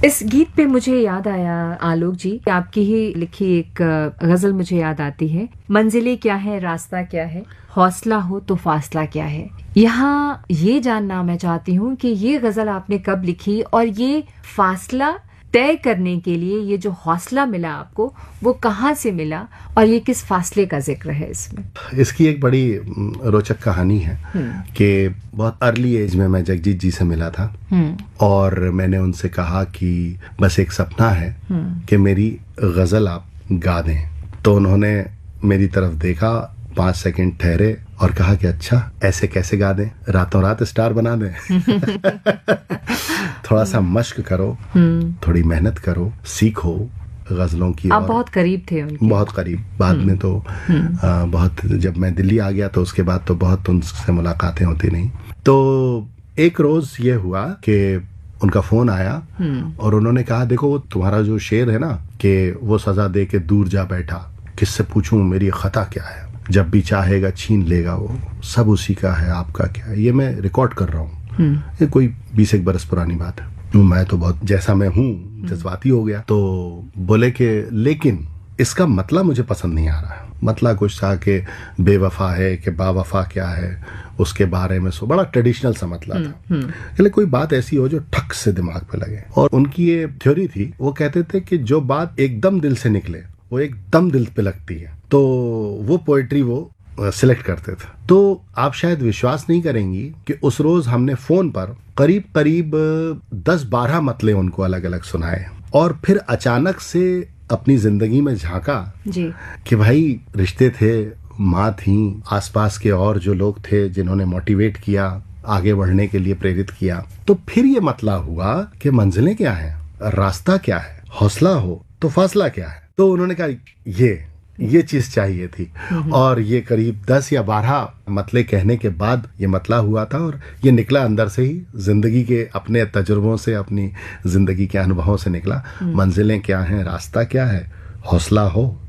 इस गीत पे मुझे याद आया आलोक जी, आपकी ही लिखी एक गजल मुझे याद आती है। मंजिलें क्या है, रास्ता क्या है, हौसला हो तो फासला क्या है। यहाँ ये जानना मैं चाहती हूँ कि ये गजल आपने कब लिखी और ये फासला तय करने के लिए ये जो हौसला मिला आपको वो कहाँ से मिला और ये किस फासले का जिक्र है इसमें? इसकी एक बड़ी रोचक कहानी है कि बहुत अर्ली एज में मैं जगजीत जी से मिला था और मैंने उनसे कहा कि बस एक सपना है कि मेरी गजल आप गा दें। तो उन्होंने मेरी तरफ देखा, 5 सेकंड ठहरे और कहा कि अच्छा ऐसे कैसे गा दें, रातों रात स्टार बना दें। थोड़ा सा मश्क करो, थोड़ी मेहनत करो, सीखो गजलों की। आप बहुत करीब थे उनके। बहुत करीब। बाद में तो बहुत, जब मैं दिल्ली आ गया तो उसके बाद तो बहुत उनसे मुलाकातें होती नहीं। तो एक रोज ये हुआ कि उनका फोन आया और उन्होंने कहा देखो वो तुम्हारा जो शेर है ना कि वो सजा दे के दूर जा बैठा, किससे पूछूं मेरी खता क्या है, जब भी चाहेगा छीन लेगा वो, सब उसी का है आपका क्या है। ये मैं रिकॉर्ड कर रहा हूँ, ये कोई 20 बरस पुरानी बात है। मैं तो बहुत जैसा मैं हूँ जज्बाती हो गया। तो बोले कि लेकिन इसका मतलब मुझे पसंद नहीं आ रहा है। मतलब कुछ था कि बेवफा है कि बावफा क्या है उसके बारे में, सो बड़ा ट्रेडिशनल सा मतलब था। इसलिए कोई बात ऐसी हो जो ठक से दिमाग पे लगे। और उनकी ये थ्योरी थी, वो कहते थे कि जो बात एकदम दिल से निकले वो एकदम दिल पे लगती है। तो वो पोएट्री वो सिलेक्ट करते थे। तो आप शायद विश्वास नहीं करेंगी कि उस रोज हमने फोन पर करीब करीब 10-12 मतले उनको अलग अलग सुनाए और फिर अचानक से अपनी जिंदगी में झांका जी कि भाई रिश्ते थे, माँ थी, आसपास के और जो लोग थे जिन्होंने मोटिवेट किया, आगे बढ़ने के लिए प्रेरित किया। तो फिर ये मतला हुआ कि मंजिलें क्या है, रास्ता क्या है, हौसला हो तो फासला क्या है। तो उन्होंने कहा ये चीज चाहिए थी। और ये करीब 10 या 12 मतले कहने के बाद ये मतला हुआ था और ये निकला अंदर से ही, जिंदगी के अपने तजुर्बों से, अपनी जिंदगी के अनुभवों से निकला। मंजिलें क्या हैं, रास्ता क्या है, हौसला हो